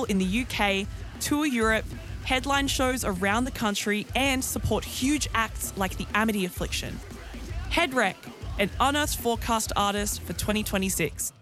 Festival in the UK, tour Europe, headline shows around the country, and support huge acts like the Amity Affliction. Headwreck, an unearthed forecast artist for 2026.